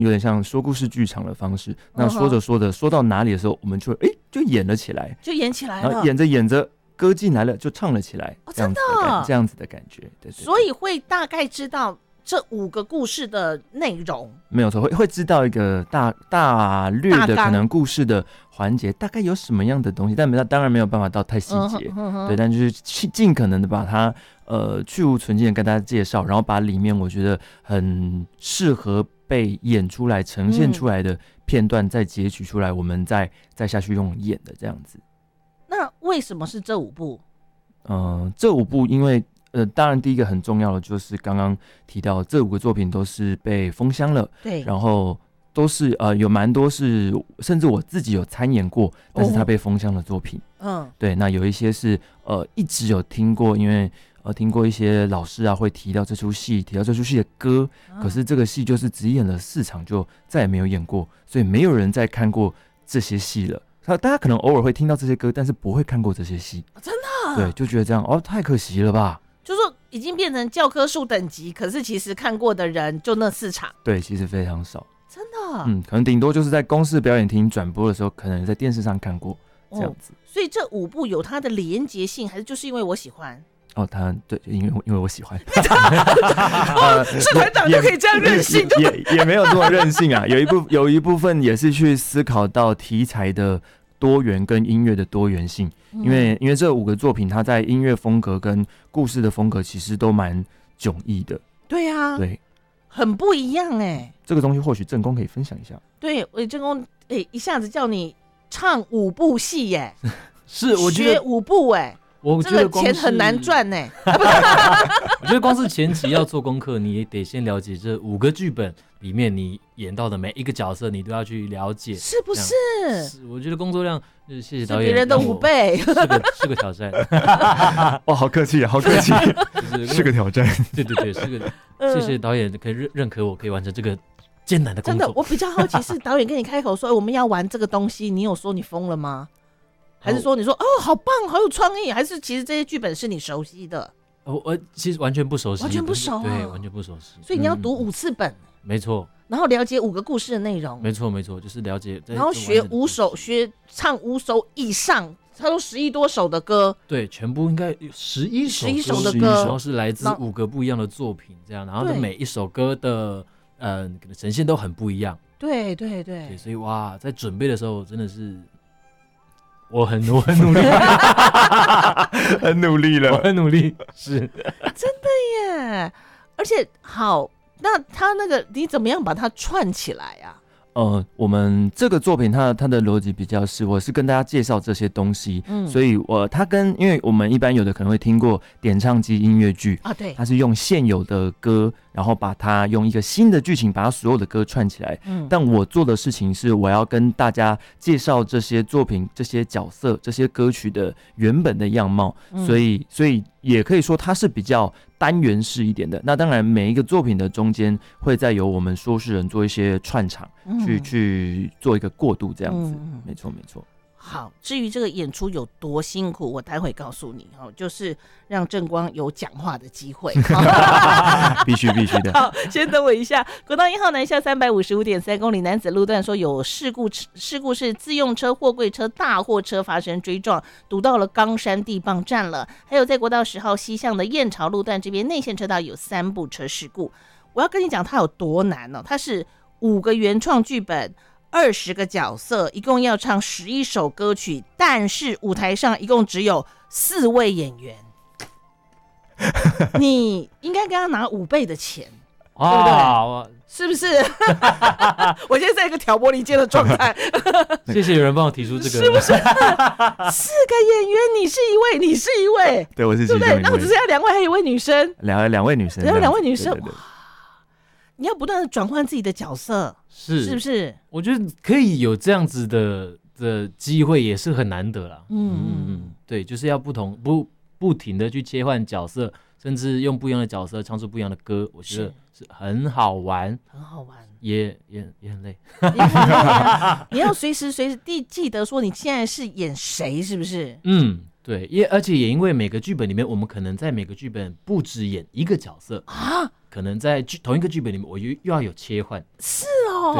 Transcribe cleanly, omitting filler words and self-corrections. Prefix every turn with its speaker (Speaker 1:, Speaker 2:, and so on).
Speaker 1: 有点像说故事剧场的方式。那说着说着，说到哪里的时候，我们就就演了起来，
Speaker 2: 就演起来了，
Speaker 1: 然后演着演着，歌进来了，就唱了起来，
Speaker 2: 真的
Speaker 1: 这样子的感觉，对。
Speaker 2: 所以会大概知道这5个故事的内容，
Speaker 1: 没有错，会知道一个大略的可能故事的环节，大概有什么样的东西，但当然没有办法到太细节，对，但就是尽可能的把它去无存菁的跟大家介绍，然后把里面我觉得很适合被演出来、呈现出来的片段再截取出来，我们再下去用演的这样子。
Speaker 2: 那为什么是这5部？
Speaker 1: 这5部因为当然第一个很重要的就是刚刚提到这5个作品都是被封箱了，
Speaker 2: 对，
Speaker 1: 然后都是有蛮多是甚至我自己有参演过，但是它被封箱的作品，对，那有一些是一直有听过，因为听过一些老师啊会提到这出戏的歌，可是这个戏就是只演了4场就再也没有演过，所以没有人再看过这些戏了。大家可能偶尔会听到这些歌，但是不会看过这些戏，
Speaker 2: 真的，
Speaker 1: 对，就觉得这样太可惜了吧。
Speaker 2: 就说已经变成教科书等级，可是其实看过的人就那4场，
Speaker 1: 对，其实非常少，
Speaker 2: 真的，
Speaker 1: 可能顶多就是在公视表演厅转播的时候，可能在电视上看过这样子。
Speaker 2: 所以这5部有它的连结性，还是就是因为我喜欢？
Speaker 1: 对，因为我喜欢。
Speaker 2: 是团长就可以这样任性，
Speaker 1: 也没有这么任性啊。有一部分也是去思考到题材的多元跟音乐的多元性，因为这5个作品，它在音乐风格跟故事的风格其实都蛮迥异的。
Speaker 2: 对啊，
Speaker 1: 对，
Speaker 2: 很不一样哎。
Speaker 1: 这个东西或许正宫可以分享一下。
Speaker 2: 对，正宫一下子叫你唱5部戏耶，
Speaker 3: 是我觉得
Speaker 2: 学5部哎。
Speaker 3: 我觉得
Speaker 2: 钱很难赚呢。
Speaker 3: 我觉得光是前期要做功课，你也得先了解这5个剧本里面你演到的每一个角色，你都要去了解，
Speaker 2: 是不是？
Speaker 3: 我觉得工作量谢谢导演，
Speaker 2: 是别人的5倍，
Speaker 3: 是个挑战。
Speaker 1: 哇，好客气，好客气，是个挑战。
Speaker 3: 对，是个谢谢导演可以认可我可以完成这个艰难的工作。
Speaker 2: 真的，我比较好奇是导演跟你开口说我们要玩这个东西，你有说你疯了吗？还是说你说好棒，好有创意？还是其实这些剧本是你熟悉的？
Speaker 3: 我其实完全不熟悉，
Speaker 2: 完全不熟，
Speaker 3: 对，完全不熟悉。
Speaker 2: 所以你要读5次本，
Speaker 3: 没错。
Speaker 2: 然后了解5个故事的内容，
Speaker 3: 没错，就是了解。
Speaker 2: 然后学唱5首以上，他说11多首的歌，
Speaker 3: 对，全部应该11首
Speaker 2: 的歌，
Speaker 3: 然后是来自5个不一样的作品，这样，然后每一首歌的呈现都很不一样。
Speaker 2: 对，
Speaker 3: 所以哇，在准备的时候真的是。我很努力，
Speaker 1: 很努力了，
Speaker 3: 我很努力，是
Speaker 2: 真的耶！而且好，那他那个你怎么样把它串起来啊？
Speaker 1: 我们这个作品它的逻辑比较是，我是跟大家介绍这些东西，所以因为我们一般有的可能会听过点唱机音乐剧
Speaker 2: 啊，对，
Speaker 1: 它是用现有的歌，然后把它用一个新的剧情把它所有的歌串起来。但我做的事情是，我要跟大家介绍这些作品、这些角色、这些歌曲的原本的样貌，所以也可以说它是比较单元式一点的。那当然，每一个作品的中间会再由我们说书人做一些串场，去做一个过渡，这样子。没错。
Speaker 2: 好，至于这个演出有多辛苦，我待会告诉你，就是让正光有讲话的机会。
Speaker 1: 必须的。
Speaker 2: 好，先等我一下。国道1号南下355.3公里男子路段说有事故是自用车、货柜车、大货车发生追撞，堵到了冈山地磅站了。还有在国道10号西向的燕巢路段这边内线车道有3部车事故。我要跟你讲它有多难哦，它是5个原创剧本。20个角色，一共要唱11首歌曲，但是舞台上一共只有4位演员，你应该跟他拿5倍的钱，对不对？是不是？我现在在一个挑拨离间的状态。
Speaker 3: 谢谢有人帮我提出这个，
Speaker 2: 是不是？4个演员，你是一位，
Speaker 1: 对，我是其中一位，
Speaker 2: 对不对？那我只剩下2位，还有1位女生，
Speaker 1: 两位女生，
Speaker 2: 然后2位女生，
Speaker 1: 对。
Speaker 2: 你要不断的转换自己的角色，是不是？
Speaker 3: 我觉得可以有这样子的机会也是很难得啦。对，就是要不停的去切换角色，甚至用不一样的角色唱出不一样的歌，我觉得是很好玩，也很累。
Speaker 2: 你要随时地记得说你现在是演谁，是不是？
Speaker 3: 对，而且也因为每个剧本里面，我们可能在每个剧本不只演一个角色啊。 可能在同一个剧本里面，我又要有切换。
Speaker 2: 是哦，